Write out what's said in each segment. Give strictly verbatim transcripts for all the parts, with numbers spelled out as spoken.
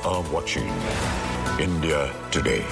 are watching India Today.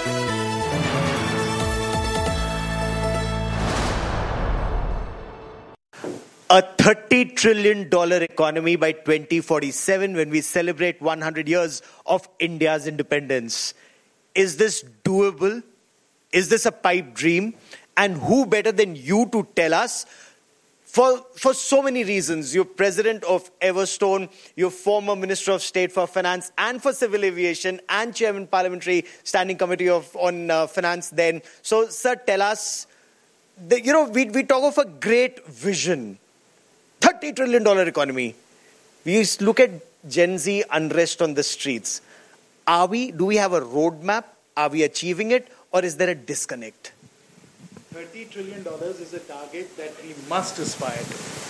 A thirty trillion dollars economy by twenty forty-seven when we celebrate one hundred years of India's independence. Is this doable? Is this a pipe dream? And who better than you to tell us? For, for so many reasons. You're president of Everstone, you're former Minister of State for Finance and for Civil Aviation and Chairman Parliamentary Standing Committee of, on uh, Finance then. So, sir, tell us, the, you know, we, we talk of a great vision. thirty trillion dollars economy. We look at Gen Z unrest on the streets. Are we, do we have a roadmap? Are we achieving it? Or is there a disconnect? thirty trillion dollars is a target that we must aspire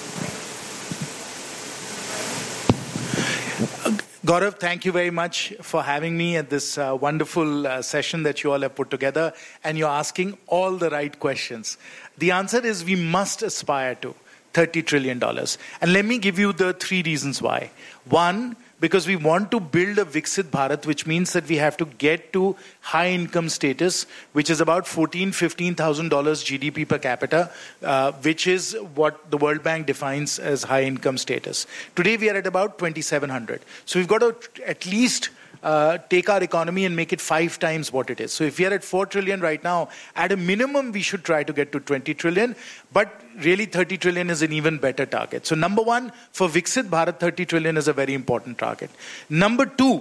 to. Gaurav, thank you very much for having me at this uh, wonderful uh, session that you all have put together. And you're asking all the right questions. The answer is we must aspire to thirty trillion dollars. And let me give you the three reasons why. One, because we want to build a Viksit Bharat, which means that we have to get to high income status, which is about fourteen thousand dollars, fifteen thousand dollars G D P per capita, uh, which is what the World Bank defines as high income status. Today we are at about twenty-seven hundred. So we've got to at least uh, take our economy and make it five times what it is. So if we are at four trillion right now, at a minimum we should try to get to twenty trillion, but really thirty trillion is an even better target. So number one, for Viksit Bharat, thirty trillion is a very important target. Number two,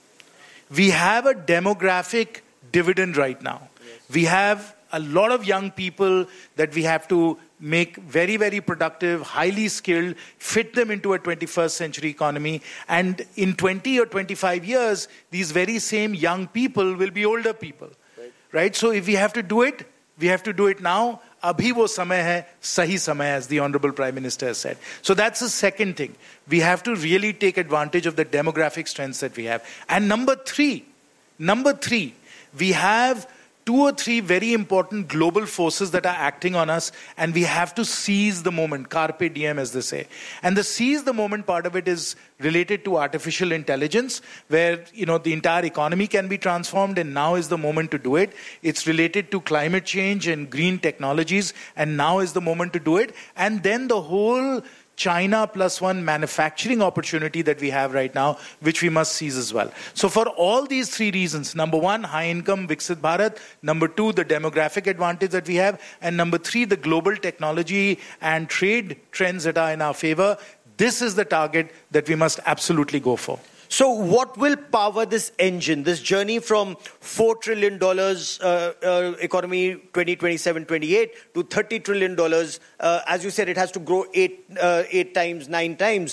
we have a demographic dividend right now. Yes. We have a lot of young people that we have to make very, very productive, highly skilled, fit them into a twenty-first century economy. And in twenty or twenty-five years, these very same young people will be older people. Right? Right? So if we have to do it, we have to do it now. Abhi wo samay hai, sahi samay, as the Honorable Prime Minister has said. So that's the second thing. We have to really take advantage of the demographic strengths that we have. And number three, number three, we have two or three very important global forces that are acting on us, and we have to seize the moment, carpe diem as they say. And the seize the moment part of it is related to artificial intelligence, where, you know, the entire economy can be transformed, and now is the moment to do it. It's related to climate change and green technologies, and now is the moment to do it. And then the whole China plus one manufacturing opportunity that we have right now, which we must seize as well. So for all these three reasons, number one, high income, Viksit Bharat. Number two, the demographic advantage that we have. And number three, the global technology and trade trends that are in our favor. This is the target that we must absolutely go for. So what will power this engine, this journey from four trillion dollars uh, uh, economy twenty twenty-seven twenty-eight to thirty trillion dollars? Uh, as you said, it has to grow eight, uh, eight times, nine times.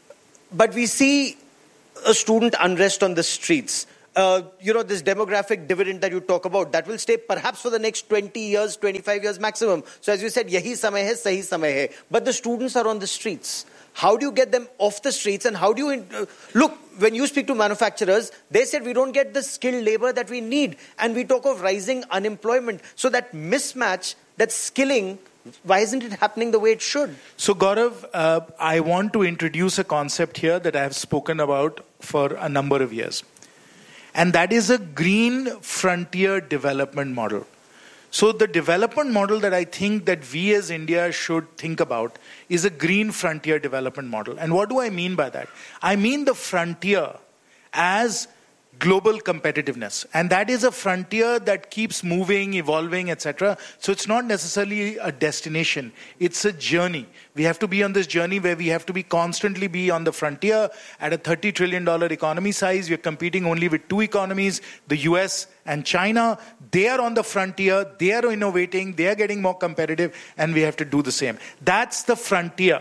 But we see a student unrest on the streets. Uh, you know, this demographic dividend that you talk about, that will stay perhaps for the next twenty years, twenty-five years maximum. So as you said, yahi samay hai, sahi samay hai. But the students are on the streets. How do you get them off the streets, and how do you... Uh, look, when you speak to manufacturers, they said we don't get the skilled labor that we need. And we talk of rising unemployment. So that mismatch, that skilling, why isn't it happening the way it should? So Gaurav, uh, I want to introduce a concept here that I have spoken about for a number of years. And that is a green frontier development model. So the development model that I think that we as India should think about is a green frontier development model. And what do I mean by that? I mean the frontier as global competitiveness. And that is a frontier that keeps moving, evolving, et cetera. So it's not necessarily a destination. It's a journey. We have to be on this journey where we have to be constantly be on the frontier. At a thirty trillion dollars economy size, we're competing only with two economies, the U S and China. They are on the frontier. They are innovating. They are getting more competitive. And we have to do the same. That's the frontier.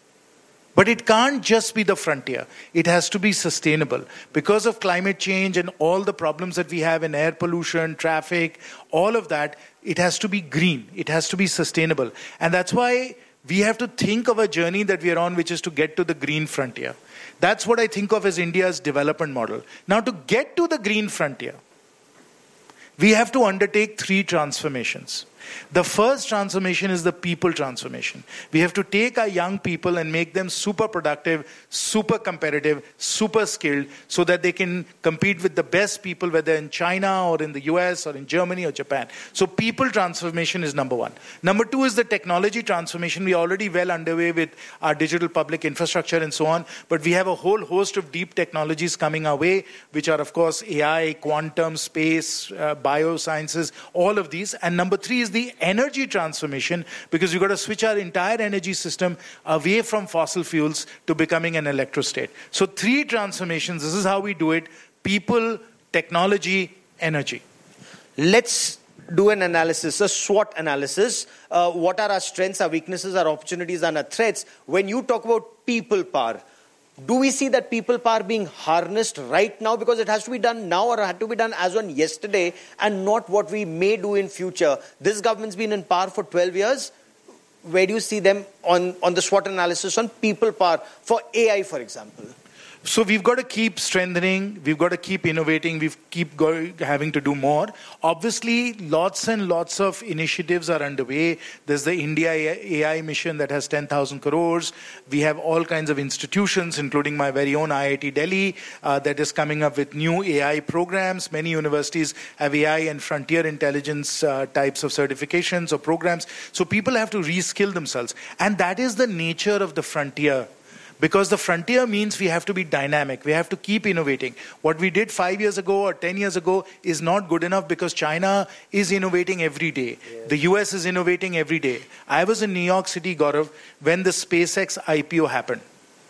But it can't just be the frontier. It has to be sustainable. Because of climate change and all the problems that we have in air pollution, traffic, all of that, it has to be green. It has to be sustainable. And that's why we have to think of a journey that we are on, which is to get to the green frontier. That's what I think of as India's development model. Now, to get to the green frontier, we have to undertake three transformations. The first transformation is the people transformation. We have to take our young people and make them super productive, super competitive, super skilled, so that they can compete with the best people, whether in China or in the U S or in Germany or Japan. So people transformation is number one. Number two is the technology transformation. We are already well underway with our digital public infrastructure and so on, but we have a whole host of deep technologies coming our way, which are, of course, A I, quantum, space, uh, biosciences, all of these. And number three is the energy transformation, because we've got to switch our entire energy system away from fossil fuels to becoming an electrostate. So three transformations, this is how we do it: people, technology, energy. Let's do an analysis, a SWOT analysis. Uh, what are our strengths, our weaknesses, our opportunities, and our threats? When you talk about people power, do we see that people power being harnessed right now because it has to be done now, or had to be done as on yesterday, and not what we may do in future? This government's been in power for twelve years. Where do you see them on, on the SWOT analysis on people power for A I, for example? So we've got to keep strengthening, we've got to keep innovating, we've keep going, having to do more. Obviously, lots and lots of initiatives are underway. There's the India A I mission that has ten thousand crores. We have all kinds of institutions, including my very own I I T Delhi, uh, that is coming up with new A I programs. Many universities have A I and frontier intelligence uh, types of certifications or programs. So people have to reskill themselves. And that is the nature of the frontier. Because the frontier means we have to be dynamic. We have to keep innovating. What we did five years ago or ten years ago is not good enough, because China is innovating every day. Yeah. The U S is innovating every day. I was in New York City, Gaurav, when the SpaceX I P O happened.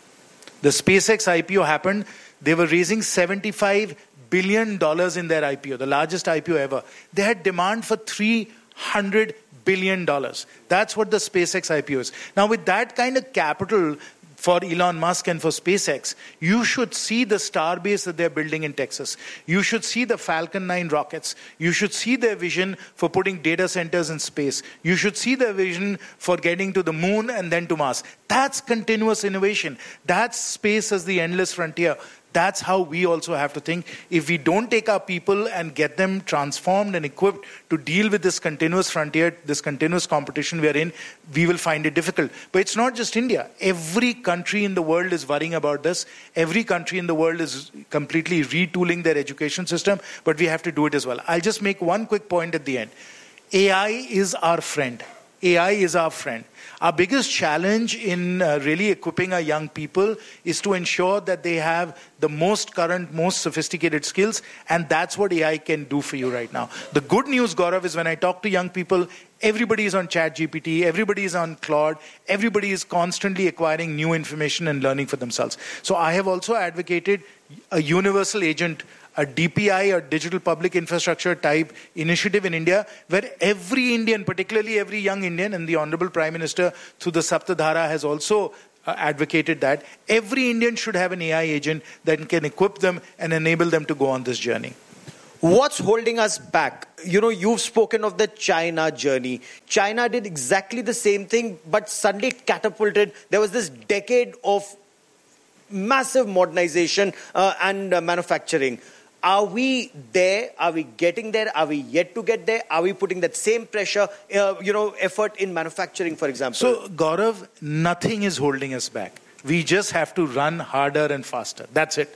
The SpaceX I P O happened. They were raising seventy-five billion dollars in their I P O, the largest I P O ever. They had demand for three hundred billion dollars. That's what the SpaceX I P O is. Now, with that kind of capital for Elon Musk and for SpaceX, you should see the Starbase that they're building in Texas. You should see the Falcon nine rockets. You should see their vision for putting data centers in space. You should see their vision for getting to the moon and then to Mars. That's continuous innovation. That's space as the endless frontier. That's how we also have to think. If we don't take our people and get them transformed and equipped to deal with this continuous frontier, this continuous competition we are in, we will find it difficult. But it's not just India. Every country in the world is worrying about this. Every country in the world is completely retooling their education system, but we have to do it as well. I'll just make one quick point at the end. A I is our friend. A I is our friend. Our biggest challenge in uh, really equipping our young people is to ensure that they have the most current, most sophisticated skills, and that's what A I can do for you right now. The good news, Gaurav, is when I talk to young people, everybody is on ChatGPT, everybody is on Claude, everybody is constantly acquiring new information and learning for themselves. So I have also advocated a universal agent, a D P I or digital public infrastructure type initiative in India, where every Indian, particularly every young Indian, and the Honorable Prime Minister through the Saptadhara has also uh, advocated that, every Indian should have an A I agent that can equip them and enable them to go on this journey. What's holding us back? You know, you've spoken of the China journey. China did exactly the same thing, but suddenly it catapulted. There was this decade of massive modernization uh, and uh, manufacturing. Are we there? Are we getting there? Are we yet to get there? Are we putting that same pressure, uh, you know, effort in manufacturing, for example? So, Gaurav, nothing is holding us back. We just have to run harder and faster. That's it.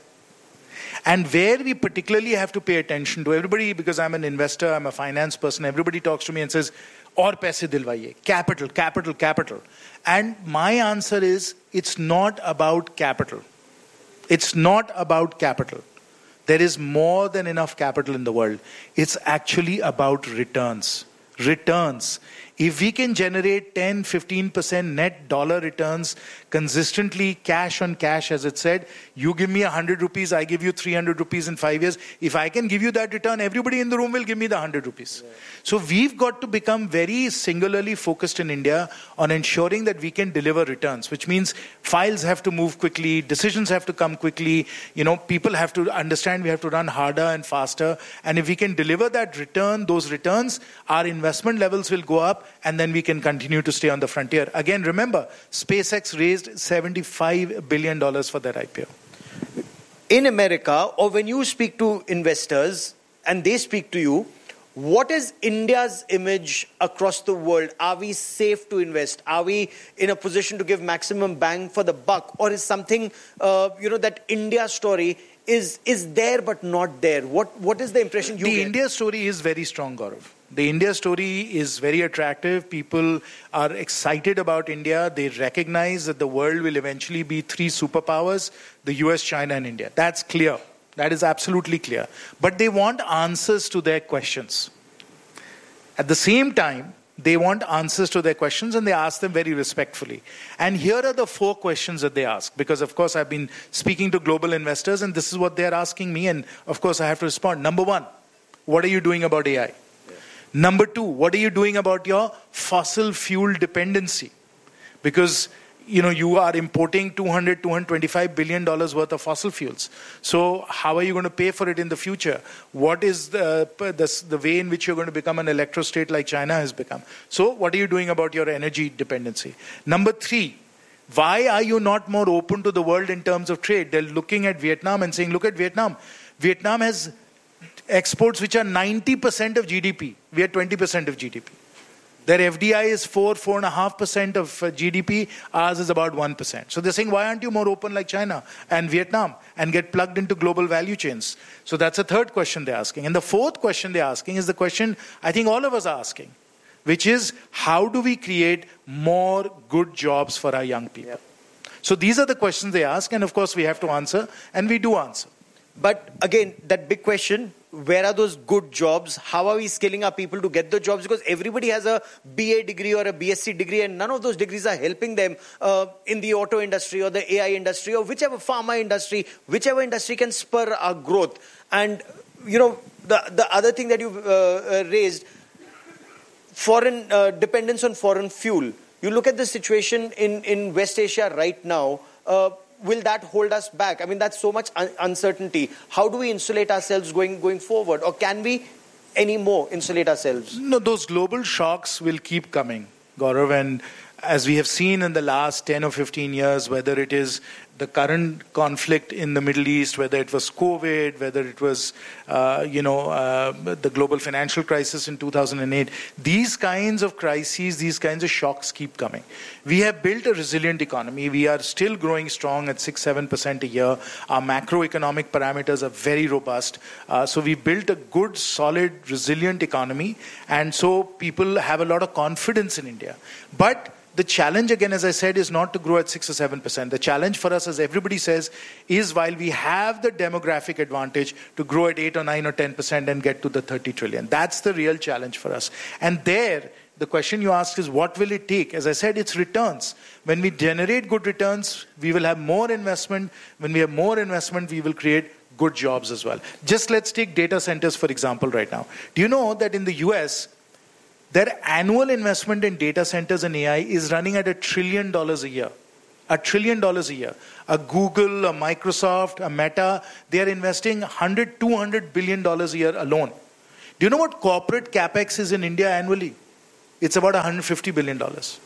And where we particularly have to pay attention to, everybody, because I'm an investor, I'm a finance person, everybody talks to me and says, aur paise dilwaiye, capital, capital, capital. And my answer is, it's not about capital. It's not about capital. There is more than enough capital in the world. It's actually about returns. Returns. If we can generate ten, fifteen percent net dollar returns consistently, cash on cash, as it said, you give me one hundred rupees, I give you three hundred rupees in five years. If I can give you that return, everybody in the room will give me the one hundred rupees. Yeah. So we've got to become very singularly focused in India on ensuring that we can deliver returns, which means files have to move quickly, decisions have to come quickly, you know, people have to understand we have to run harder and faster. And if we can deliver that return, those returns, our investment levels will go up, and then we can continue to stay on the frontier. Again, remember, SpaceX raised seventy-five billion dollars for their I P O. In America, or when you speak to investors and they speak to you, what is India's image across the world? Are we safe to invest? Are we in a position to give maximum bang for the buck? Or is something, uh, you know, that India story is is there but not there? What What is the impression you the get? The India story is very strong, Gaurav. The India story is very attractive. People are excited about India. They recognize that the world will eventually be three superpowers, the U S, China and India. That's clear. That is absolutely clear. But they want answers to their questions. At the same time, they want answers to their questions and they ask them very respectfully. And here are the four questions that they ask. Because, of course, I've been speaking to global investors and this is what they're asking me. And, of course, I have to respond. Number one, what are you doing about A I? Yeah. Number two, what are you doing about your fossil fuel dependency? Because you know, you are importing two hundred, two hundred twenty-five billion dollars worth of fossil fuels. So how are you going to pay for it in the future? What is the, the, the way in which you're going to become an electro-state like China has become? So what are you doing about your energy dependency? Number three, why are you not more open to the world in terms of trade? They're looking at Vietnam and saying, look at Vietnam. Vietnam has exports which are ninety percent of G D P. We are twenty percent of G D P. Their F D I is four, four and a half percent of G D P. Ours is about one percent. So they're saying, why aren't you more open like China and Vietnam and get plugged into global value chains? So that's the third question they're asking. And the fourth question they're asking is the question I think all of us are asking, which is how do we create more good jobs for our young people? Yep. So these are the questions they ask. And of course we have to answer and we do answer. But again, that big question, where are those good jobs? How are we scaling our people to get the jobs? Because everybody has a B A degree or a B S c degree and none of those degrees are helping them uh, in the auto industry or the A I industry or whichever pharma industry, whichever industry can spur our growth. And, you know, the, the other thing that you've uh, raised, foreign uh, dependence on foreign fuel. You look at the situation in, in West Asia right now, uh, will that hold us back? I mean, that's so much un- uncertainty. How do we insulate ourselves going going forward? Or can we any more insulate ourselves? No, those global shocks will keep coming, Gaurav. And as we have seen in the last ten or fifteen years, whether it is the current conflict in the Middle East, whether it was COVID, whether it was, uh, you know, uh, the global financial crisis in two thousand eight, these kinds of crises, these kinds of shocks keep coming. We have built a resilient economy. We are still growing strong at six, seven percent a year. Our macroeconomic parameters are very robust. Uh, so we built a good, solid, resilient economy. And so people have a lot of confidence in India. But the challenge, again, as I said, is not to grow at six or seven percent. The challenge for us, as everybody says, is while we have the demographic advantage to grow at eight or nine or ten percent and get to the thirty trillion. That's the real challenge for us. And there, the question you asked is, what will it take? As I said, it's returns. When we generate good returns, we will have more investment. When we have more investment, we will create good jobs as well. Just let's take data centers, for example, right now. Do you know that in the U S, their annual investment in data centers and A I is running at a trillion dollars a year. A trillion dollars a year. A Google, a Microsoft, a Meta, they are investing one hundred, two hundred billion dollars a year alone. Do you know what corporate capex is in India annually? It's about one hundred fifty billion dollars.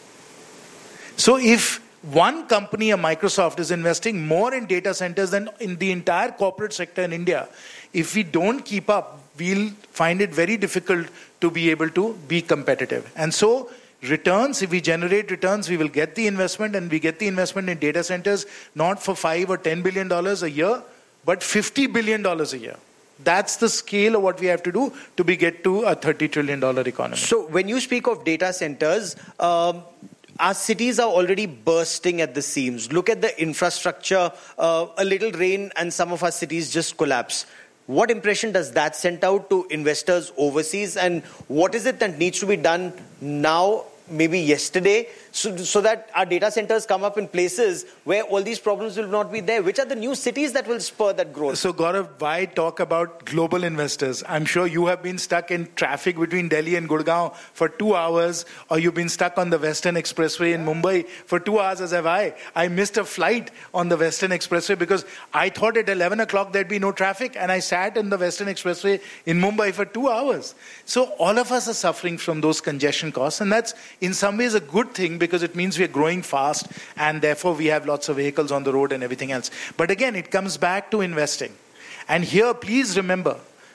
So if one company, a Microsoft, is investing more in data centers than in the entire corporate sector in India, if we don't keep up, we'll find it very difficult to be able to be competitive. And so returns, if we generate returns, we will get the investment, and we get the investment in data centers not for five or ten billion dollars a year, but fifty billion dollars a year. That's the scale of what we have to do to be get to a thirty trillion dollars economy. So when you speak of data centers, um, our cities are already bursting at the seams. Look at the infrastructure. Uh, a little rain and some of our cities just collapse. What impression does that send out to investors overseas? And what is it that needs to be done now, maybe yesterday, so, so that our data centers come up in places where all these problems will not be there? Which are the new cities that will spur that growth? So Gaurav, why talk about global investors? I'm sure you have been stuck in traffic between Delhi and Gurgaon for two hours, or you've been stuck on the Western Expressway in Mumbai for two hours, as have I. I missed a flight on the Western Expressway because I thought at eleven o'clock there'd be no traffic, and I sat in the Western Expressway in Mumbai for two hours. So all of us are suffering from those congestion costs, and that's in some ways a good thing, because it means we are growing fast and therefore we have lots of vehicles on the road and everything else. But again, it comes back to investing. And here, please remember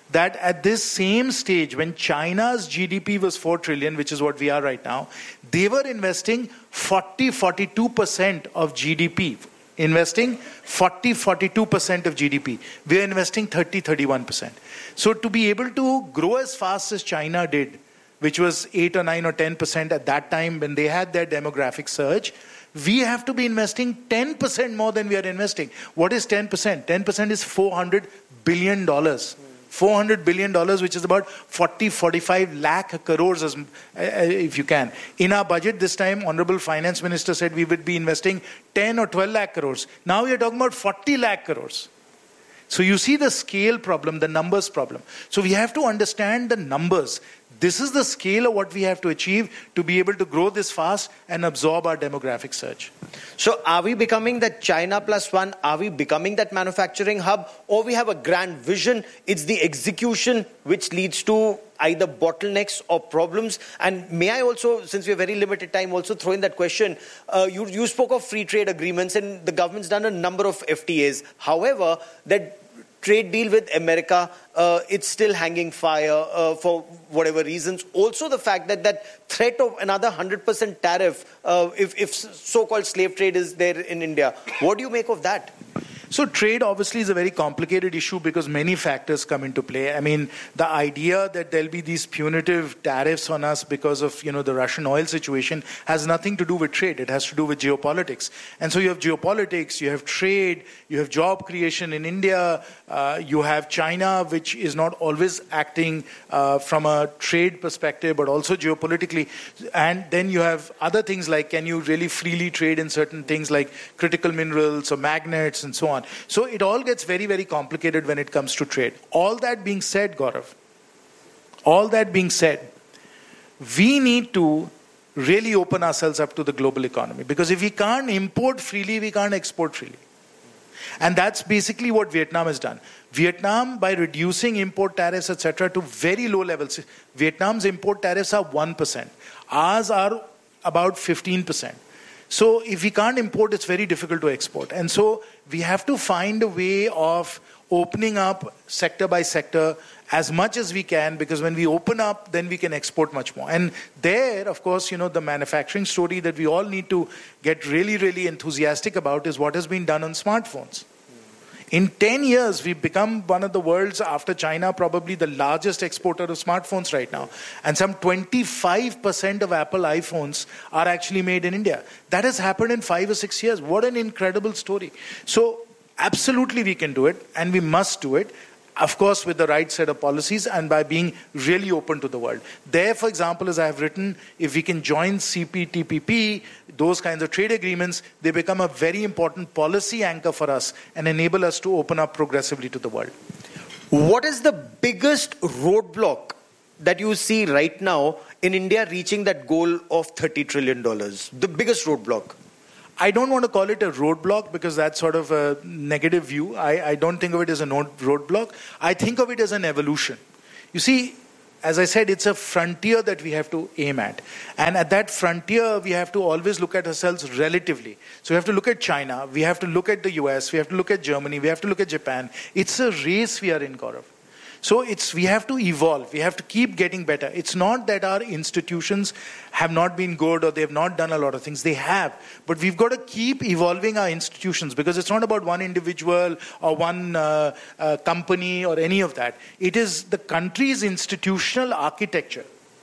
that at this same stage, when China's G D P was four trillion, which is what we are right now, they were investing forty, forty-two percent of G D P. Investing forty, forty-two percent of G D P. We are investing thirty, thirty-one percent. So to be able to grow as fast as China did, which was eight or nine or ten percent at that time when they had their demographic surge, we have to be investing ten percent more than we are investing. What is ten percent? ten percent is four hundred billion dollars. four hundred billion dollars, which is about forty, forty-five lakh crores, as, uh, if you can. In our budget this time, Honorable Finance Minister said we would be investing ten or twelve lakh crores. Now we are talking about forty lakh crores. So you see the scale problem, the numbers problem. So we have to understand the numbers. This is the scale of what we have to achieve to be able to grow this fast and absorb our demographic surge. So are we becoming that China plus one? Are we becoming that manufacturing hub? Or we have a grand vision? It's the execution which leads to either bottlenecks or problems. And may I also, since we have very limited time, also throw in that question. Uh, you, you spoke of free trade agreements and the government's done a number of F T As. However, that trade deal with America, uh, it's still hanging fire uh, for whatever reasons. Also the fact that that threat of another one hundred percent tariff, uh, if, if so-called slave trade is there in India. What do you make of that? So trade obviously is a very complicated issue because many factors come into play. I mean, the idea that there'll be these punitive tariffs on us because of, you know, the Russian oil situation has nothing to do with trade. It has to do with geopolitics. And so you have geopolitics, you have trade, you have job creation in India, uh, you have China, which is not always acting uh, from a trade perspective, but also geopolitically. And then you have other things like, can you really freely trade in certain things like critical minerals or magnets and so on. So it all gets very, very complicated when it comes to trade. All that being said, Gaurav, all that being said, we need to really open ourselves up to the global economy. Because if we can't import freely, we can't export freely. And that's basically what Vietnam has done. Vietnam, by reducing import tariffs, et cetera, to very low levels, Vietnam's import tariffs are one percent. Ours are about fifteen percent. So if we can't import, it's very difficult to export. And so we have to find a way of opening up sector by sector as much as we can, because when we open up, then we can export much more. And there, of course, you know, the manufacturing story that we all need to get really, really enthusiastic about is what has been done on smartphones. In ten years, we've become one of the world's, after China, probably the largest exporter of smartphones right now. And some twenty-five percent of Apple iPhones are actually made in India. That has happened in five or six years. What an incredible story. So absolutely we can do it, and we must do it. Of course, with the right set of policies and by being really open to the world. There, for example, as I have written, if we can join C P T P P, those kinds of trade agreements, they become a very important policy anchor for us and enable us to open up progressively to the world. What is the biggest roadblock that you see right now in India reaching that goal of thirty trillion dollars? The biggest roadblock? I don't want to call it a roadblock because that's sort of a negative view. I, I don't think of it as a roadblock. I think of it as an evolution. You see, as I said, it's a frontier that we have to aim at. And at that frontier, we have to always look at ourselves relatively. So we have to look at China, we have to look at the U S, we have to look at Germany, we have to look at Japan. It's a race we are in, Gaurav. So it's we have to evolve. We have to keep getting better. It's not that our institutions have not been good or they have not done a lot of things. They have. But we've got to keep evolving our institutions, because it's not about one individual or one uh, uh, company or any of that. It is the country's institutional architecture.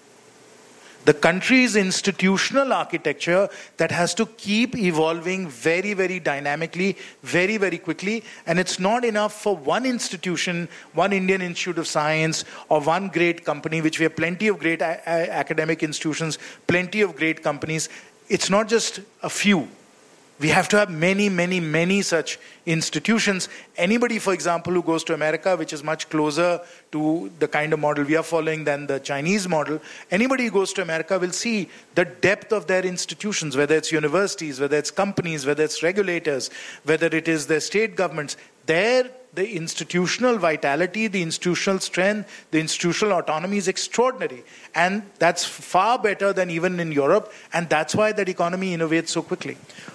The country's institutional architecture that has to keep evolving very, very dynamically, very, very quickly. And it's not enough for one institution, one Indian Institute of Science, or one great company, which we have plenty of great a- a- academic institutions, plenty of great companies. It's not just a few. We have to have many, many, many such institutions. Anybody, for example, who goes to America, which is much closer to the kind of model we are following than the Chinese model, anybody who goes to America will see the depth of their institutions, whether it's universities, whether it's companies, whether it's regulators, whether it is their state governments. There, the institutional vitality, the institutional strength, the institutional autonomy is extraordinary. And that's far better than even in Europe. And that's why that economy innovates so quickly.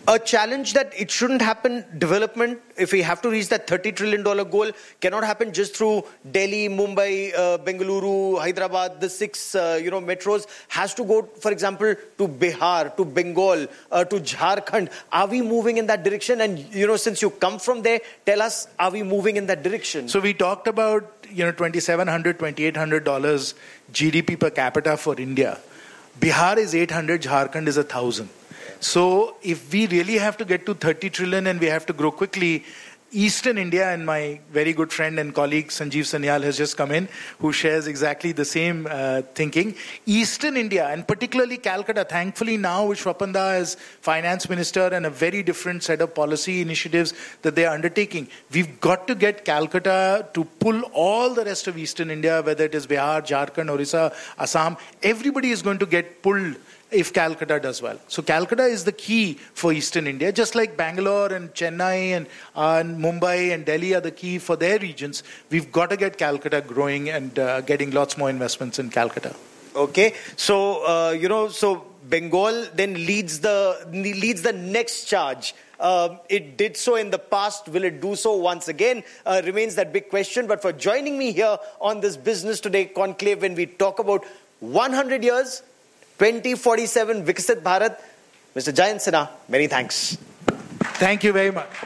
a challenge that it shouldn't happen. Development, if we have to reach that thirty trillion dollars goal, cannot happen just through Delhi, Mumbai, uh, Bengaluru, Hyderabad, the six uh, you know metros. Has to go, for example, to Bihar, to Bengal, uh, to Jharkhand. Are we moving in that direction? And you know, since you come from there, tell us, are we moving in that direction? So we talked about you know twenty-seven hundred, twenty-eight hundred dollars G D P per capita for India. Bihar is eight hundred, Jharkhand is a thousand. So if we really have to get to thirty trillion and we have to grow quickly, Eastern India, and my very good friend and colleague Sanjeev Sanyal has just come in, who shares exactly the same uh, thinking. Eastern India, and particularly Calcutta, thankfully now with Swapanda as finance minister and a very different set of policy initiatives that they are undertaking, we've got to get Calcutta to pull all the rest of Eastern India, whether it is Bihar, Jharkhand, Orissa, Assam. Everybody is going to get pulled if Calcutta does well. So Calcutta is the key for Eastern India, just like Bangalore and Chennai and, uh, and Mumbai and Delhi are the key for their regions. We've got to get Calcutta growing and uh, getting lots more investments in Calcutta. Okay, so uh, you know, so Bengal then leads the leads the next charge. Uh, it did so in the past. Will it do so once again? Uh, remains that big question. But for joining me here on this Business Today conclave, when we talk about one hundred years, twenty forty-seven, Viksit Bharat, Mister Jayant Sinha, many thanks. Thank you very much.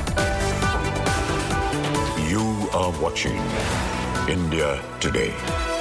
You are watching India Today.